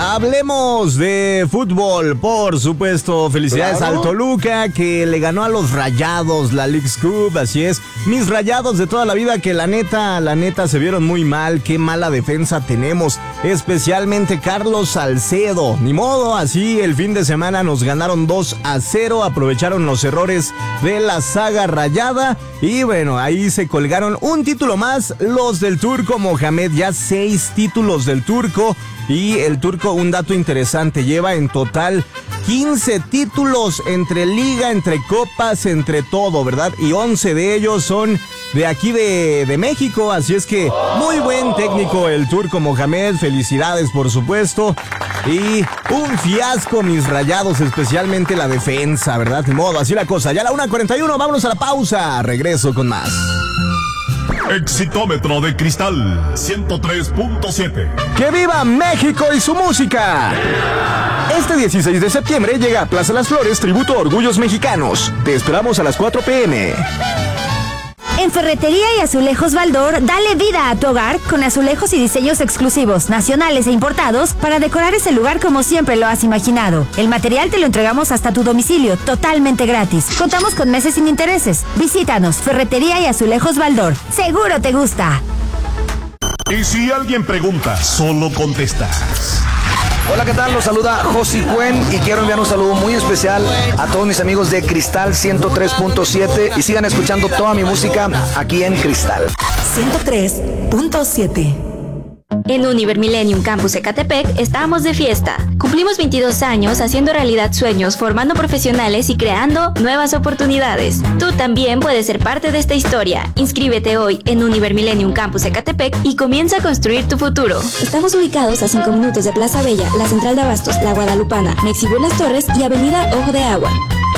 Hablemos de fútbol, por supuesto. Felicidades al Toluca, que le ganó a los Rayados la Leagues Cup, así es. Mis Rayados de toda la vida, que la neta se vieron muy mal. Qué mala defensa tenemos, especialmente Carlos Salcedo. Ni modo, así el fin de semana nos ganaron 2-0, aprovecharon los errores de la saga rayada. Y bueno, ahí se colgaron un título más los del Turco Mohamed, ya 6 títulos del Turco. Y el Turco, un dato interesante, lleva en total 15 títulos entre liga, entre copas, entre todo, ¿verdad? Y 11 de ellos son de aquí de México, así es que muy buen técnico el Turco Mohamed, felicidades por supuesto. Y un fiasco mis Rayados, especialmente la defensa, ¿verdad? De modo, así la cosa. Ya a la 1:41, vámonos a la pausa, regreso con más. Exitómetro de Cristal 103.7. ¡Que viva México y su música! Este 16 de septiembre llega a Plaza Las Flores tributo a Orgullos Mexicanos. Te esperamos a las 4 p.m. En Ferretería y Azulejos Baldor, dale vida a tu hogar con azulejos y diseños exclusivos, nacionales e importados para decorar ese lugar como siempre lo has imaginado. El material te lo entregamos hasta tu domicilio, totalmente gratis. Contamos con meses sin intereses. Visítanos, Ferretería y Azulejos Baldor. Seguro te gusta. Y si alguien pregunta, solo contestas. Hola, ¿qué tal? Los saluda Josi Cuen y quiero enviar un saludo muy especial a todos mis amigos de Cristal 103.7 y sigan escuchando toda mi música aquí en Cristal 103.7. En Univer Millennium Campus Ecatepec estamos de fiesta. Cumplimos 22 años haciendo realidad sueños, formando profesionales y creando nuevas oportunidades. Tú también puedes ser parte de esta historia. Inscríbete hoy en Univer Millennium Campus Ecatepec y comienza a construir tu futuro. Estamos ubicados a 5 minutos de Plaza Bella, la Central de Abastos, La Guadalupana, Mexibú Las Torres y Avenida Ojo de Agua.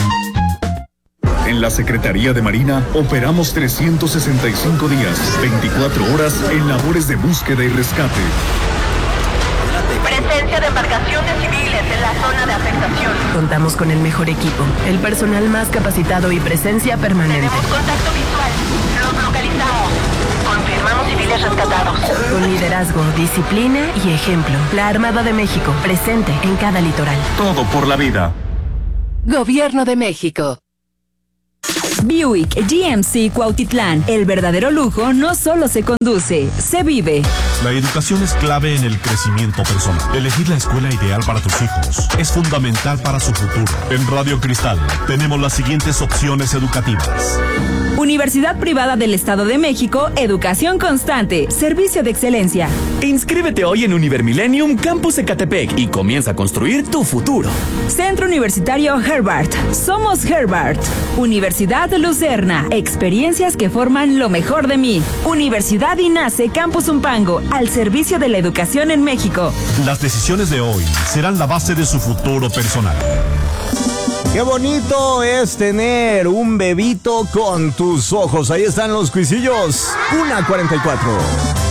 En la Secretaría de Marina operamos 365 días, 24 horas en labores de búsqueda y rescate. Presencia de embarcaciones civiles en la zona de afectación. Contamos con el mejor equipo, el personal más capacitado y presencia permanente. Tenemos contacto visual. Los localizamos. Confirmamos civiles rescatados. Con liderazgo, disciplina y ejemplo. La Armada de México, presente en cada litoral. Todo por la vida. Gobierno de México. Buick GMC Cuautitlán. El verdadero lujo no solo se conduce, se vive. La educación es clave en el crecimiento personal. Elegir la escuela ideal para tus hijos es fundamental para su futuro. En Radio Cristal tenemos las siguientes opciones educativas. Universidad Privada del Estado de México, educación constante, servicio de excelencia. Inscríbete hoy en Univer Millennium Campus Ecatepec y comienza a construir tu futuro. Centro Universitario Herbart. Somos Herbart. Universidad Lucerna. Experiencias que forman lo mejor de mí. Universidad INACE Campus Umpango. Al servicio de la educación en México. Las decisiones de hoy serán la base de su futuro personal. Qué bonito es tener un bebito con tus ojos. Ahí están los cuisillos. 1:44.